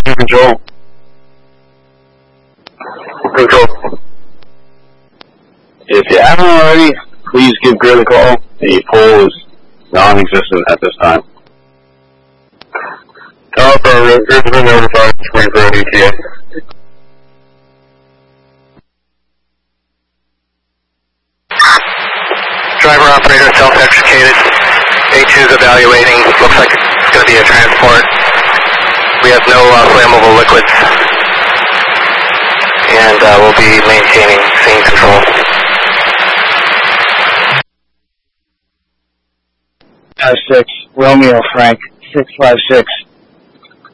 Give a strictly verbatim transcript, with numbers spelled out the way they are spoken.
Control. Control. If you haven't already, please give Grid a call. The pole is non-existent at this time. Alpha, Grid's been notified. Waiting for an E T A. Driver operator self-extricated. A two is evaluating. Looks like it's going to be a transport. We have no uh, flammable liquids. And uh, we'll be maintaining scene control. five six, Romeo Frank, six five six.